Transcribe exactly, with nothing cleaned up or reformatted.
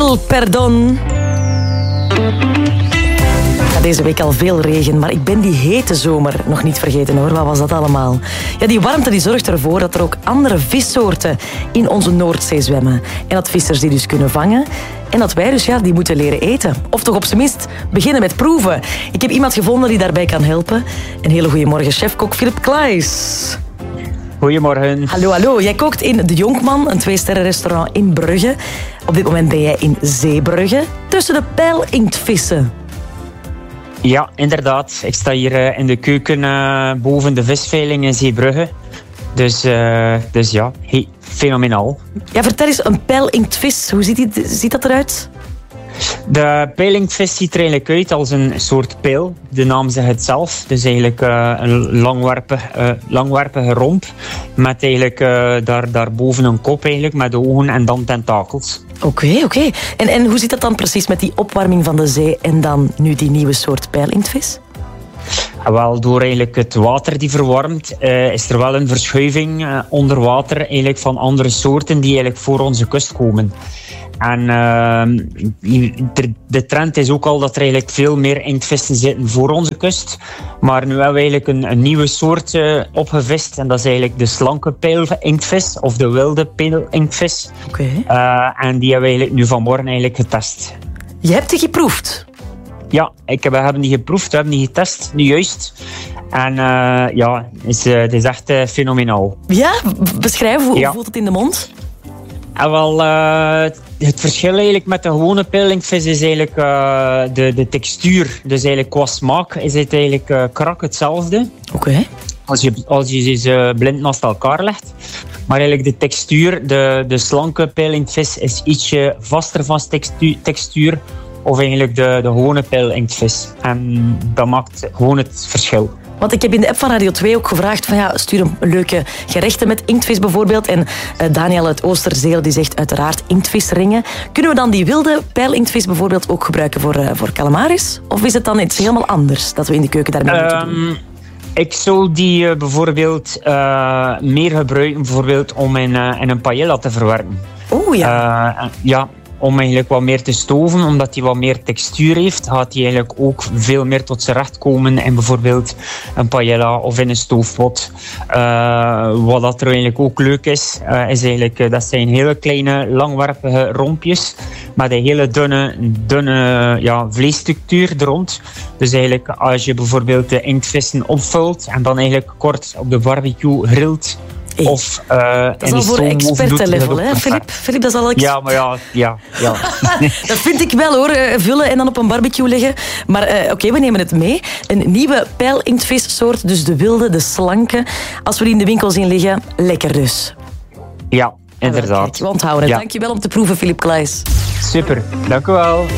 Il Perdon. Ja, deze week al veel regen, maar ik ben die hete zomer nog niet vergeten hoor. Wat was dat allemaal? Ja, die warmte die zorgt ervoor dat er ook andere vissoorten in onze Noordzee zwemmen. En dat vissers die dus kunnen vangen. En dat wij dus ja, die moeten leren eten. Of toch op zijn minst beginnen met proeven. Ik heb iemand gevonden die daarbij kan helpen. Een hele goede morgen, chef-kok Philip Klaes. Goedemorgen. Hallo, hallo. Jij kookt in De Jonkman, een twee-sterren-restaurant in Brugge. Op dit moment ben jij in Zeebrugge, tussen de pijlinktvissen. Ja, inderdaad. Ik sta hier uh, in de keuken uh, boven de visveiling in Zeebrugge. Dus, uh, dus ja, hey, fenomenaal. Ja, vertel eens, een pijlinktvis, hoe ziet, die, ziet dat eruit? De pijlinktvis ziet er eigenlijk uit als een soort pijl. De naam zegt het zelf. Dus eigenlijk uh, een langwerpig, uh, langwerpige romp. Met eigenlijk uh, daar, daarboven een kop eigenlijk, met ogen en dan tentakels. Oké, okay, oké. Okay. En, en hoe zit dat dan precies met die opwarming van de zee en dan nu die nieuwe soort pijlintvis? Wel, door eigenlijk het water die verwarmt, uh, is er wel een verschuiving uh, onder water eigenlijk van andere soorten die eigenlijk voor onze kust komen. En uh, de trend is ook al dat er eigenlijk veel meer inktvissen zitten voor onze kust. Maar nu hebben we eigenlijk een, een nieuwe soort uh, opgevist. En dat is eigenlijk de slanke pijlinktvis of de wilde pijlinktvis. Okay. Uh, en die hebben we eigenlijk nu vanmorgen eigenlijk getest. Je hebt die geproefd? Ja, ik heb, we hebben die geproefd, we hebben die getest, nu juist. En uh, ja, het is, uh, het is echt uh, fenomenaal. Ja, beschrijf, hoe ja. voelt het in de mond? En wel, uh, het verschil eigenlijk met de gewone pijlinktvis is eigenlijk uh, de, de textuur. Dus eigenlijk qua smaak is het eigenlijk uh, krak hetzelfde. Oké. Okay. Als je, als je ze blind naast elkaar legt. Maar eigenlijk de textuur, de, de slanke pijlinktvis is ietsje vaster van textuur, textuur of eigenlijk de, de gewone pijlinktvis. En dat maakt gewoon het verschil. Want ik heb in de app van Radio twee ook gevraagd van ja, stuur een leuke gerechten met inktvis bijvoorbeeld. En uh, Daniel uit Oosterzeel die zegt uiteraard inktvisringen. Kunnen we dan die wilde pijlinktvis bijvoorbeeld ook gebruiken voor, uh, voor calamaris? Of is het dan iets helemaal anders dat we in de keuken daarmee um, moeten doen? Ik zou die uh, bijvoorbeeld uh, meer gebruiken bijvoorbeeld om in, uh, in een paella te verwerken. Oh ja. Uh, ja. Om eigenlijk wat meer te stoven, omdat hij wat meer textuur heeft, gaat hij eigenlijk ook veel meer tot zijn recht komen in bijvoorbeeld een paella of in een stoofpot. Uh, wat dat er eigenlijk ook leuk is, uh, is eigenlijk, uh, dat zijn hele kleine, langwerpige rompjes met een hele dunne, dunne ja, vleesstructuur er rond. Dus eigenlijk als je bijvoorbeeld de inktvissen opvult en dan eigenlijk kort op de barbecue grilt. Of, uh, dat is al voor expertenlevel, hè, Philip? Philip, dat is al... Ja, maar ja, ja, ja. Dat vind ik wel, hoor. Vullen en dan op een barbecue leggen. Maar uh, oké, okay, we nemen het mee. Een nieuwe pijlintvissoort, dus de wilde, de slanke. Als we die in de winkel zien liggen, lekker dus. Ja, inderdaad. Kijk, we onthouden het. Ja. Dank je wel om te proeven, Philip Klaes. Super, dank u wel.